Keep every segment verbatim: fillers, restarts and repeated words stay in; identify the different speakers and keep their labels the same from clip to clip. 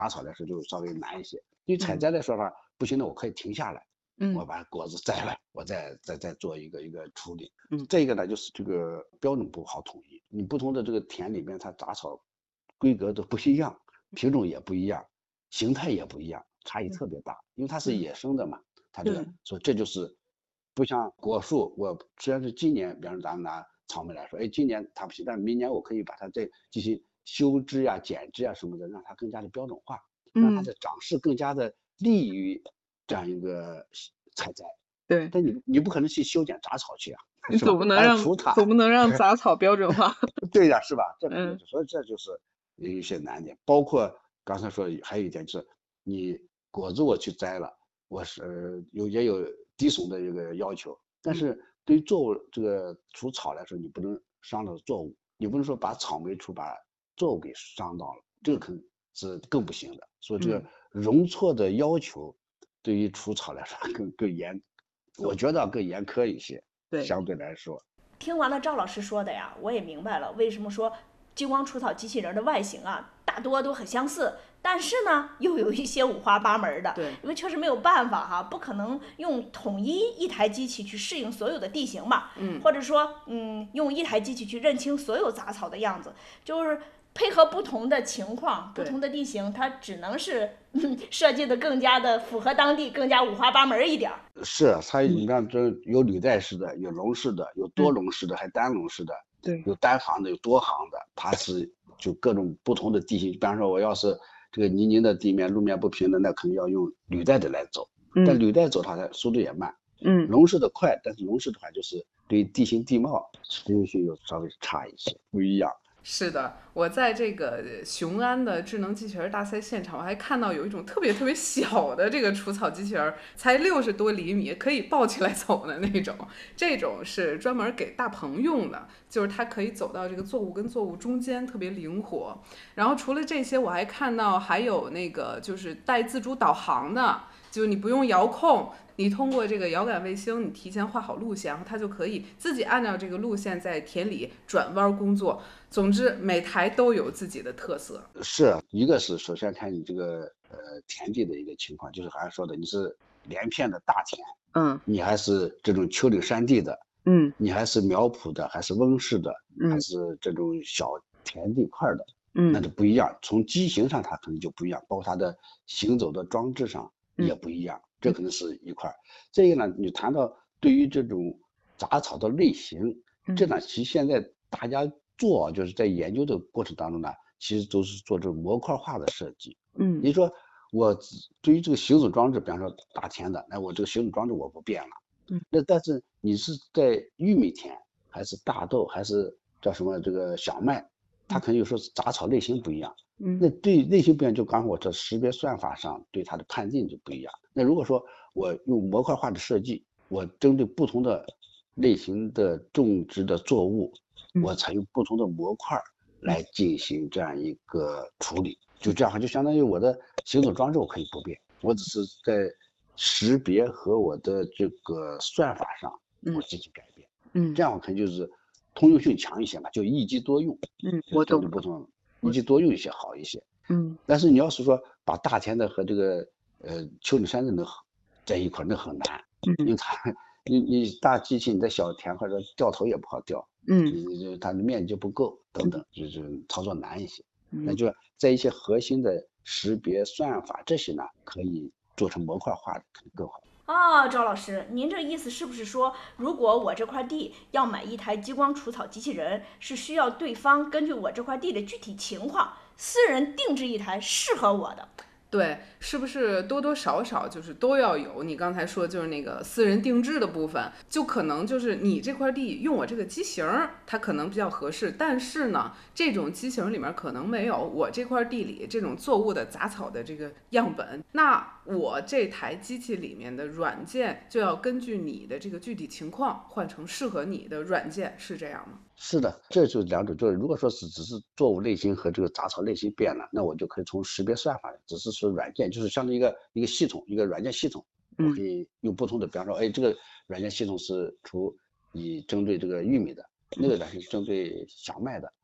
Speaker 1: 杂草来说就稍微难一些。对于采摘来说法，不行的我可以停下来，
Speaker 2: 嗯
Speaker 1: 我把果子摘了，我再再再做一个一个处理。
Speaker 2: 嗯
Speaker 1: 这个呢，就是这个标准不好统一，你不同的这个田里面，它杂草规格都不一样，品种也不一样，形态也不一样，差异特别大，因为它是
Speaker 2: 嗯
Speaker 1: 野生的嘛，它这个，
Speaker 2: 嗯
Speaker 1: 所以这就是不像果树，我虽然是今年，比方说咱们拿草莓来说，哎，今年它不行，但明年我可以把它再进行修枝呀、剪枝呀什么的，让它更加的标准化，让它
Speaker 2: 嗯，
Speaker 1: 的长势更加的利于这样一个采摘。
Speaker 2: 对，
Speaker 1: 但你你不可能去修剪杂草去啊，
Speaker 2: 你
Speaker 1: 是吧？还
Speaker 2: 总不能让
Speaker 1: 要除它，
Speaker 2: 总不能让杂草标准化。
Speaker 1: 对呀，是吧？这肯定
Speaker 2: 嗯
Speaker 1: 是，所以这就是有一些难点。包括刚才说的还有一点就是，你果子我去摘了，我是有也有低损的一个要求，但
Speaker 2: 嗯
Speaker 1: 是对于作物这个除草来说，你不能伤到作物，你不能说把草莓除把作物给伤到了，这个可能是更不行的。所以这个
Speaker 2: 嗯，
Speaker 1: 容错的要求对于除草来说更更严，我觉得更严苛一些，
Speaker 2: 对，
Speaker 1: 相对来说。
Speaker 3: 听完了赵老师说的呀，我也明白了为什么说激光除草机器人的外形啊，大多都很相似，但是呢，又有一些五花八门的。
Speaker 2: 对，
Speaker 3: 因为确实没有办法哈，不可能用统一一台机器去适应所有的地形嘛，
Speaker 2: 嗯
Speaker 3: 或者说，嗯，用一台机器去认清所有杂草的样子，就是配合不同的情况、不
Speaker 2: 对
Speaker 3: 同的地形，它只能是、嗯、设计的更加的符合当地，更加五花八门一点儿。
Speaker 1: 是，它
Speaker 2: 嗯
Speaker 1: 你看这有履带式的，有笼式的，有多
Speaker 2: 嗯，
Speaker 1: 笼式的，还单笼式的，
Speaker 2: 对，
Speaker 1: 有单行的，有多行的，它是就各种不同的地形。比方说，我要是这个泥泞的地面，路面不平的，那肯定要用履带的来走。但
Speaker 2: 嗯
Speaker 1: 履带走它的速度也慢，
Speaker 2: 嗯。
Speaker 1: 笼式的快，但是笼式的话就是对地形地貌适应性又稍微差一些，不一样。
Speaker 2: 是的，我在这个雄安的智能机器人大赛现场，我还看到有一种特别特别小的这个除草机器人，才六十多厘米，可以抱起来走的那种。这种是专门给大棚用的，就是它可以走到这个作物跟作物中间，特别灵活。然后除了这些，我还看到还有那个就是带自主导航的，就是你不用遥控，你通过这个遥感卫星，你提前画好路线，然后它就可以自己按照这个路线在田里转弯工作。总之，每台都有自己的特色。
Speaker 1: 是一个是首先看你这个呃田地的一个情况，就是还是说的你是连片的大田，
Speaker 2: 嗯
Speaker 1: 你还是这种丘陵山地的，
Speaker 2: 嗯
Speaker 1: 你还是苗圃的，还是温室的，还
Speaker 2: 嗯
Speaker 1: 是这种小田地块的，那
Speaker 2: 嗯
Speaker 1: 就不一样。从机型上它可能就不一样，包括它的行走的装置上也不一样，这可能是一块。这个呢，你谈到对于这种杂草的类型，这呢其实现在大家做就是在研究的过程当中呢，其实都是做这种模块化的设计。
Speaker 2: 嗯
Speaker 1: 你说我对于这个行走装置，比方说大田的，那我这个行走装置我不变了。
Speaker 2: 嗯
Speaker 1: 那但是你是在玉米田，还是大豆，还是叫什么这个小麦，它可能有时候杂草类型不一样。
Speaker 2: 嗯
Speaker 1: 那对类型不一样，就刚才我这识别算法上对它的判定就不一样。那如果说我用模块化的设计，我针对不同的类型的种植的作物，我采用不同的模块来进行这样一个处理，就这样就相当于我的行走装置我可以不变，我只是在识别和我的这个算法上我进行改变，
Speaker 2: 嗯
Speaker 1: 这样我肯定就是通用性强一些嘛，就一机多用，
Speaker 2: 嗯，
Speaker 1: 就
Speaker 2: 我懂了。
Speaker 1: 针对不同一机多用一些好一些。
Speaker 2: 嗯
Speaker 1: 但是你要是说把大田的和这个呃丘陵山的能在一块儿，那很难，因为
Speaker 2: 嗯
Speaker 1: 它你你大机器你在小田或者掉头也不好掉，
Speaker 2: 嗯
Speaker 1: 你它的面积不够等等，就是操作难一些。那
Speaker 2: 嗯
Speaker 1: 就在一些核心的识别算法这些呢，可以做成模块化的，可能更好。
Speaker 3: 啊，赵老师，您这意思是不是说，如果我这块地要买一台激光除草机器人，是需要对方根据我这块地的具体情况，私人定制一台适合我的？
Speaker 2: 对，是不是多多少少就是都要有？你刚才说就是那个私人定制的部分，就可能就是你这块地用我这个机型，它可能比较合适，但是呢，这种机型里面可能没有我这块地里这种作物的杂草的这个样本，那我这台机器里面的软件就要根据你的这个具体情况换成适合你的软件，是这样吗？
Speaker 1: 是的，这就是两种，就是如果说是只是作物类型和这个杂草类型变了，那我就可以从识别算法，只是说软件，就是相当于一个一个系统，一个软件系统，我可以用不同的，比方说，哎，这个软件系统是除以针对这个玉米的，那个软件是针对小麦的，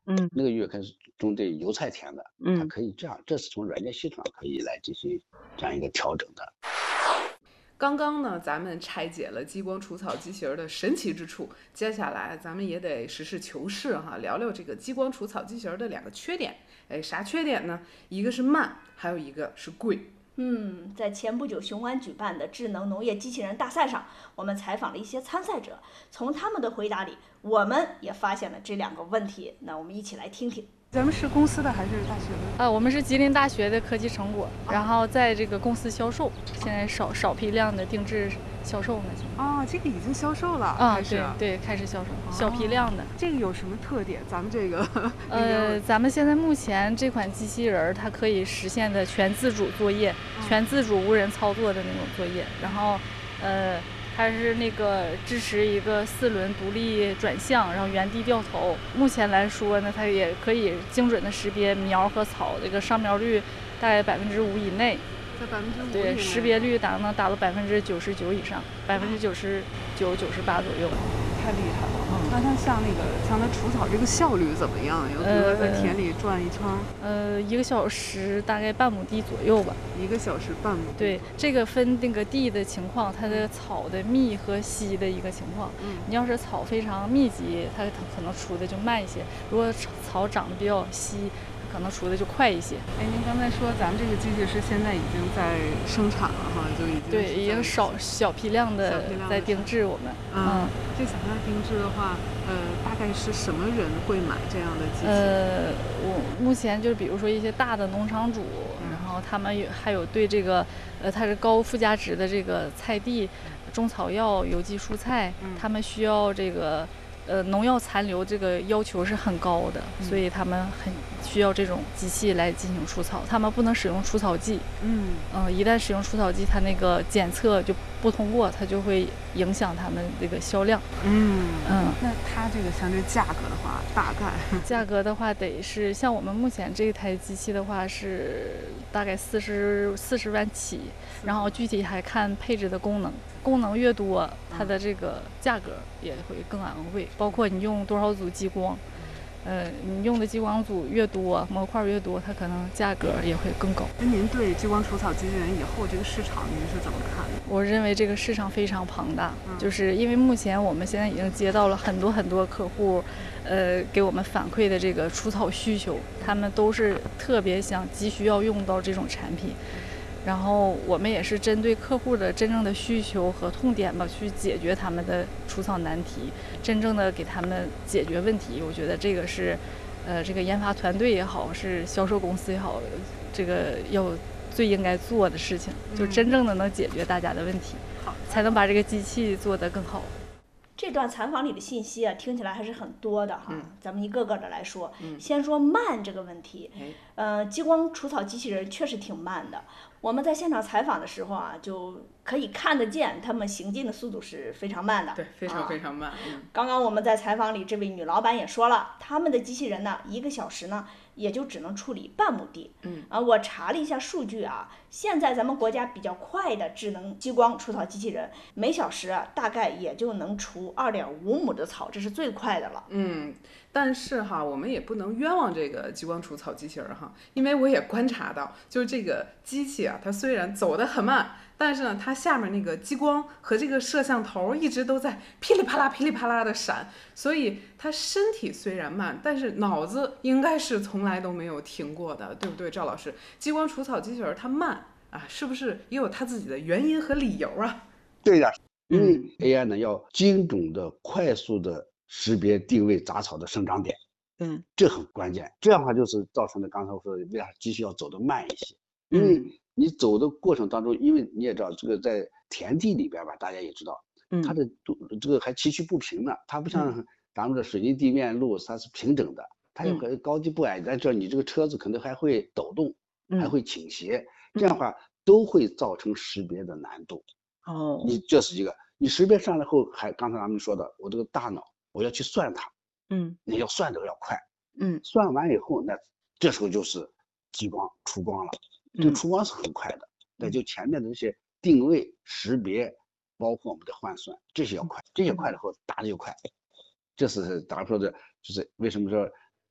Speaker 4: 嗯
Speaker 1: 那个鱼可能是种这油菜田的，它
Speaker 4: 嗯
Speaker 1: 可以这样，这是从软件系统上可以来进行这样一个调整的。
Speaker 2: 刚刚呢，咱们拆解了激光除草机器人的神奇之处，接下来咱们也得实事求是哈，聊聊这个激光除草机器人的两个缺点。哎，啥缺点呢？一个是慢，还有一个是贵。
Speaker 3: 嗯，在前不久雄安举办的智能农业机器人大赛上，我们采访了一些参赛者，从他们的回答里，我们也发现了这两个问题。那我们一起来听听。
Speaker 4: 咱们是公司的还是大学的？
Speaker 5: 啊，我们是吉林大学的科技成果，然后在这个公司销售，现在少少批量的定制销售呢。
Speaker 4: 哦，这个已经销售了
Speaker 5: 啊，
Speaker 4: 开始
Speaker 5: 对对，开始销售，小批量的。
Speaker 4: 这个有什么特点？咱们这个
Speaker 5: 呃，咱们现在目前这款机器人儿，它可以实现的全自主作业，全自主无人操作的那种作业，然后，呃。它是那个支持一个四轮独立转向，然后原地掉头。目前来说呢，它也可以精准的识别苗和草，这个上苗率大概百分之五以内。
Speaker 4: 在百分之五。
Speaker 5: 对，识别率达能达到百分之九十九以上，百分之九十九、九十八左右。
Speaker 4: 太厉害了。嗯。那它像那个像它除草这个效率怎么样？有比如说在田里转一圈。
Speaker 5: 呃，一个小时大概半亩地左右吧。
Speaker 4: 一个小时半亩。
Speaker 5: 对，这个分那个地的情况，它的草的密和稀的一个情况。
Speaker 4: 嗯。
Speaker 5: 你要是草非常密集，它可能除的就慢一些；如果草长得比较稀，可能除的就快一些。
Speaker 4: 哎，您刚才说咱们这个机器是现在已经在生产了哈，就已经
Speaker 5: 对，已经少小批量的在定制我们。
Speaker 4: 嗯，嗯这小批量定制的话，呃，大概是什么人会买这样的机器？
Speaker 5: 呃，我目前就是比如说一些大的农场主，嗯、然后他们有还有对这个，呃，它是高附加值的这个菜地、中草药、有机蔬菜，
Speaker 4: 嗯、
Speaker 5: 他们需要这个。呃，农药残留这个要求是很高的，
Speaker 4: 嗯、
Speaker 5: 所以他们很需要这种机器来进行除草。他们不能使用除草剂，
Speaker 4: 嗯，
Speaker 5: 呃，一旦使用除草剂，它那个检测就不通过，它就会影响他们这个销量。
Speaker 4: 嗯
Speaker 5: 嗯，
Speaker 4: 那它这个像这价格的话，大概
Speaker 5: 价格的话得是像我们目前这一台机器的话是大概四十四十万起，然后具体还看配置的功能。功能越多，它的这个价格也会更昂贵，包括你用多少组激光，呃，你用的激光组越多，模块越多，它可能价格也会更高。
Speaker 4: 那您对激光除草机器人以后这个市场您是怎么看的？
Speaker 5: 我认为这个市场非常庞大，嗯、就是因为目前我们现在已经接到了很多很多客户，呃，给我们反馈的这个除草需求，他们都是特别想急需要用到这种产品。然后我们也是针对客户的真正的需求和痛点吧，去解决他们的除草难题，真正的给他们解决问题。我觉得这个是，呃，这个研发团队也好，是销售公司也好，这个要最应该做的事情，就真正的能解决大家的问题，
Speaker 4: 嗯、
Speaker 5: 才能把这个机器做得更好。
Speaker 3: 这段采访里的信息啊，听起来还是很多的哈。
Speaker 2: 嗯、
Speaker 3: 咱们一个个的来说，
Speaker 2: 嗯、
Speaker 3: 先说慢这个问题。
Speaker 2: 哎、
Speaker 3: 呃，激光除草机器人确实挺慢的。我们在现场采访的时候啊，就可以看得见他们行进的速度是非常慢的。
Speaker 2: 对，非常非常慢。
Speaker 3: 啊
Speaker 2: 嗯、
Speaker 3: 刚刚我们在采访里，这位女老板也说了，他们的机器人呢，一个小时呢，也就只能处理半亩地。
Speaker 2: 嗯
Speaker 3: 啊，我查了一下数据啊，现在咱们国家比较快的智能激光除草机器人，每小时啊大概也就能除二点五亩的草，这是最快的了。
Speaker 2: 嗯，但是哈，我们也不能冤枉这个激光除草机器人哈，因为我也观察到，就是这个机器啊，它虽然走得很慢，但是呢，它下面那个激光和这个摄像头一直都在噼里啪啦、噼里啪啦的闪，所以它身体虽然慢，但是脑子应该是从来都没有停过的，对不对，赵老师？激光除草机器人它慢啊，是不是也有它自己的原因和理由啊？
Speaker 1: 对的，因为 A I 呢要精准的、快速的识别定位杂草的生长点，
Speaker 4: 嗯，
Speaker 1: 这很关键。这样的话就是造成了刚才我说的为啥机器要走得慢一些，因为你走的过程当中，因为你也知道这个在田地里边吧，大家也知道，它的这个还崎岖不平呢，它不像咱们的水泥地面路，它是平整的，它有个高低不矮，在这你这个车子可能还会抖动，还会倾斜，这样的话都会造成识别的难度。
Speaker 4: 哦，
Speaker 1: 你这是一个，你识别上来后，还刚才咱们说的，我这个大脑我要去算它，
Speaker 4: 嗯，
Speaker 1: 你要算这个要快，
Speaker 4: 嗯，
Speaker 1: 算完以后，那这时候就是激光出光了。这出光是很快的，那就前面的这些定位、识别，包括我们的换算，这些要快，这些快了后打的就快。这是咱说的，就是为什么说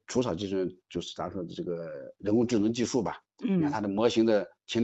Speaker 1: 除草机器人就是咱说的这个人工智能技术吧，你看
Speaker 3: 嗯
Speaker 1: 它的模型的前